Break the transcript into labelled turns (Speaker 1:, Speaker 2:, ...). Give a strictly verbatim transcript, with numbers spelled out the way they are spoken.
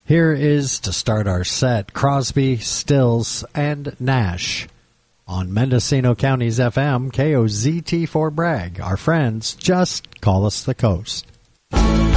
Speaker 1: Here is, to start our set, Crosby, Stills, and Nash. On Mendocino County's F M, K O Z T four Bragg. Our friends, just call us the coast.